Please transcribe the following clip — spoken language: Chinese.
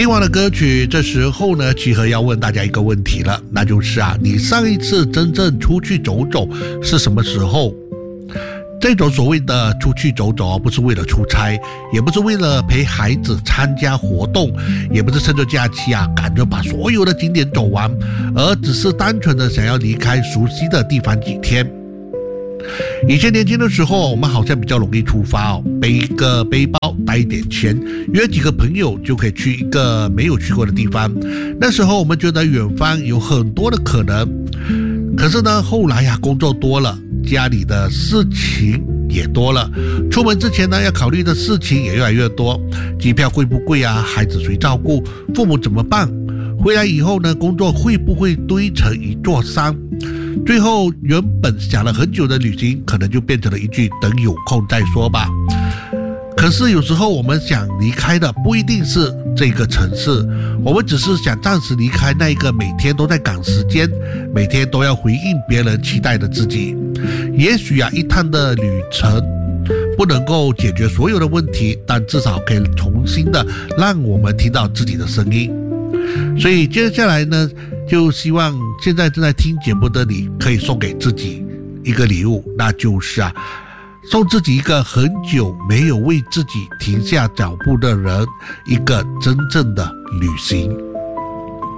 听完了歌曲，这时候呢，集合要问大家一个问题了，那就是你上一次真正出去走走是什么时候？这种所谓的出去走走，不是为了出差，也不是为了陪孩子参加活动，也不是趁着假期赶着把所有的景点走完，而只是单纯的想要离开熟悉的地方几天。以前年轻的时候，我们好像比较容易出发背一个背包，带一点钱，约几个朋友就可以去一个没有去过的地方。那时候我们觉得远方有很多的可能，可是呢，后来工作多了，家里的事情也多了，出门之前呢，要考虑的事情也越来越多，机票贵不贵孩子谁照顾，父母怎么办，回来以后呢，工作会不会堆成一座山，最后原本想了很久的旅行，可能就变成了一句等有空再说吧。可是有时候我们想离开的不一定是这个城市，我们只是想暂时离开那一个每天都在赶时间，每天都要回应别人期待的自己。也许一趟的旅程不能够解决所有的问题，但至少可以重新的让我们听到自己的声音。所以接下来呢，就希望现在正在听节目的你可以送给自己一个礼物，那就是送自己一个很久没有为自己停下脚步的人一个真正的旅行。